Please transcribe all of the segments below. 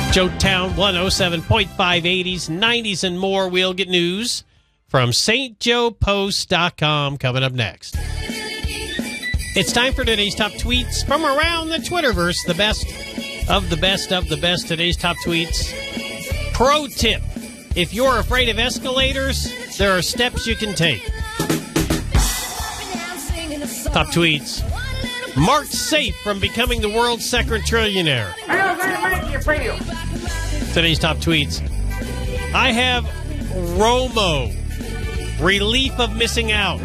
Joetown 107.5, 80s, 90s, and more. We'll get news from stjoepost.com coming up next. It's time for today's top tweets from around the Twitterverse. The best of the best of the best. Today's top tweets. Pro tip. If you're afraid of escalators, there are steps you can take. Top tweets. Marked safe from becoming the world's second trillionaire. Today's top tweets. I have Romo. Relief of missing out.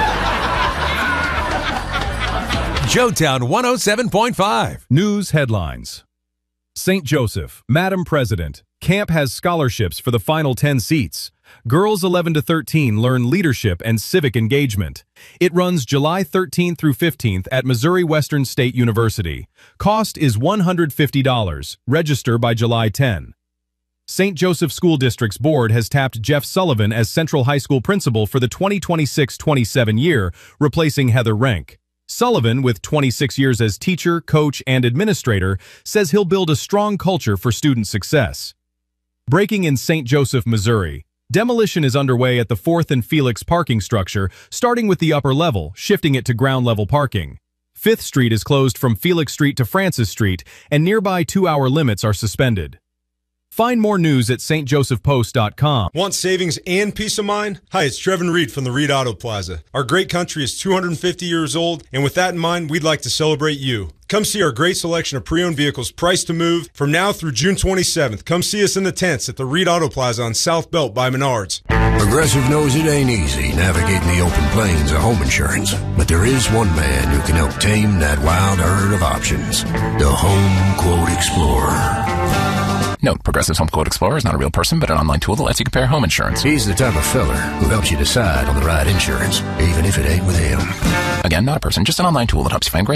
Joetown 107.5. News headlines. St. Joseph, Madam President. Camp has scholarships for the final 10 seats. Girls 11 to 13 learn leadership and civic engagement. It runs July 13th through 15th at Missouri Western State University. Cost is $150. Register by July 10. St. Joseph School District's board has tapped Jeff Sullivan as Central High School principal for the 2026-27 year, replacing Heather Renk. Sullivan, with 26 years as teacher, coach, and administrator, says he'll build a strong culture for student success. Breaking in St. Joseph, Missouri. Demolition is underway at the 4th and Felix parking structure, starting with the upper level, shifting it to ground-level parking. 5th Street is closed from Felix Street to Francis Street, and nearby 2-hour limits are suspended. Find more news at stjosephpost.com. Want savings and peace of mind? Hi, it's Trevin Reed from the Reed Auto Plaza. Our great country is 250 years old, and with that in mind, we'd like to celebrate you. Come see our great selection of pre-owned vehicles priced to move from now through June 27th. Come see us in the tents at the Reed Auto Plaza on South Belt by Menards. Progressive knows it ain't easy navigating the open plains of home insurance, but there is one man who can help tame that wild herd of options. The Home Quote Explorer. Note, Progressive's Home Quote Explorer is not a real person, but an online tool that lets you compare home insurance. He's the type of feller who helps you decide on the right insurance, even if it ain't with him. Again, not a person, just an online tool that helps you find great